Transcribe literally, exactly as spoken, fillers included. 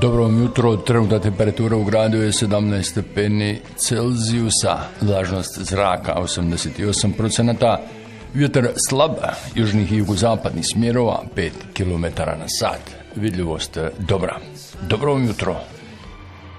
Dobro vam jutro, trenutna temperatura u gradu je sedamnaest stepeni Celzijusa, vlažnost zraka osamdeset osam procenata, vjetar slab, južnih i jugozapadnih smjerova pet kilometara na sat, vidljivost dobra. Dobro vam jutro.